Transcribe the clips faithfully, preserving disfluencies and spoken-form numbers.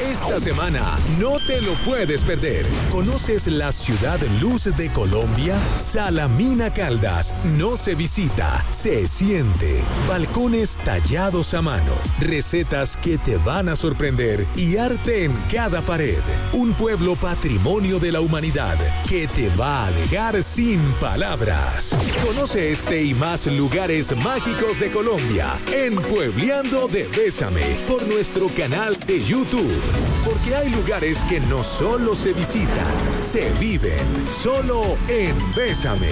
Esta semana no te lo puedes perder. ¿Conoces la ciudad luz de Colombia? Salamina Caldas no se visita, se siente. Balcones tallados a mano, recetas que te van a sorprender y arte en cada pared. Un pueblo patrimonio de la humanidad que te va a dejar sin palabras. Conoce este y más lugares mágicos de Colombia en Puebleando de Bésame por nuestro canal de YouTube. Porque hay lugares que no solo se visitan, se viven. Solo en Bésame.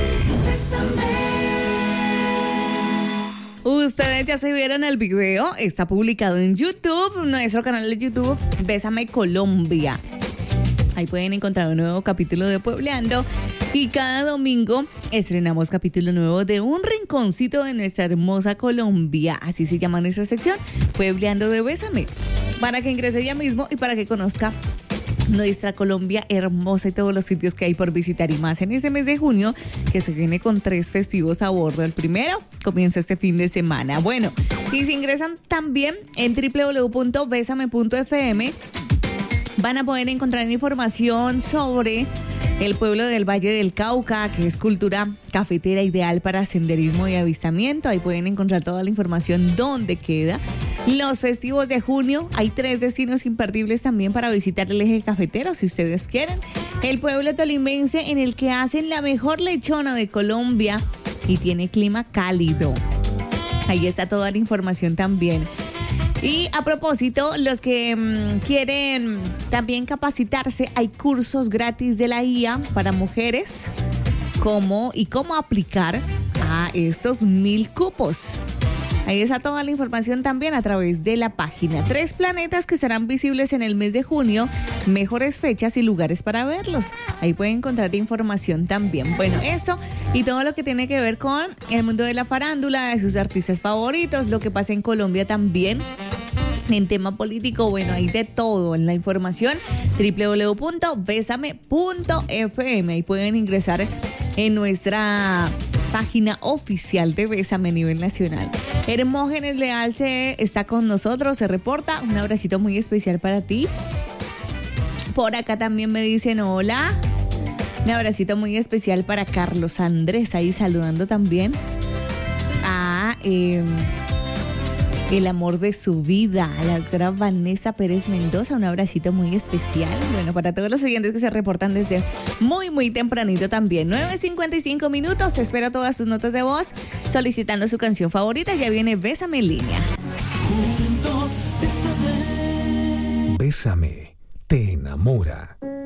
Ustedes ya se vieron el video, está publicado en YouTube, nuestro canal de YouTube, Bésame Colombia. Ahí pueden encontrar un nuevo capítulo de Puebleando. Y cada domingo estrenamos capítulo nuevo de un rinconcito de nuestra hermosa Colombia. Así se llama nuestra sección, Puebleando de Bésame. Para que ingrese ya mismo y para que conozca nuestra Colombia hermosa y todos los sitios que hay por visitar y más en ese mes de junio, que se viene con tres festivos a bordo. El primero comienza este fin de semana. Bueno, y si ingresan también en doble u doble u doble u punto besame punto efe eme, van a poder encontrar información sobre el pueblo del Valle del Cauca, que es cultura cafetera ideal para senderismo y avistamiento. Ahí pueden encontrar toda la información, dónde queda. Los festivos de junio, hay tres destinos imperdibles también para visitar el eje cafetero, si ustedes quieren. El pueblo tolimense, en el que hacen la mejor lechona de Colombia y tiene clima cálido. Ahí está toda la información también. Y a propósito, los que mmm, quieren también capacitarse, hay cursos gratis de la I A para mujeres, cómo y cómo aplicar a estos mil cupos. Ahí está toda la información también a través de la página. Tres planetas que serán visibles en el mes de junio, mejores fechas y lugares para verlos. Ahí pueden encontrar información también. Bueno, esto y todo lo que tiene que ver con el mundo de la farándula, de sus artistas favoritos, lo que pasa en Colombia también. En tema político, bueno, hay de todo en la información, doble u doble u doble u punto besame punto efe eme. Ahí pueden ingresar en nuestra página oficial de Bésame a nivel nacional. Hermógenes Leal se está con nosotros, se reporta. Un abracito muy especial para ti. Por acá también me dicen hola. Un abracito muy especial para Carlos Andrés, ahí saludando también a eh, el amor de su vida, a la doctora Vanessa Pérez Mendoza. Un abracito muy especial. Bueno, para todos los oyentes que se reportan desde muy, muy tempranito también. nueve cincuenta y cinco minutos. Espero todas sus notas de voz solicitando su canción favorita. Ya viene Bésame en línea. Juntos, bésame. Bésame, te enamora.